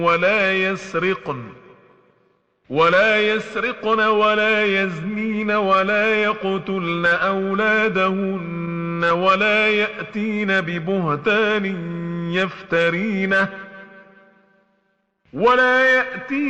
ولا يسرقن ولا يزنين ولا يقتلن أولادهن ولا يأتين ببهتان يفترينه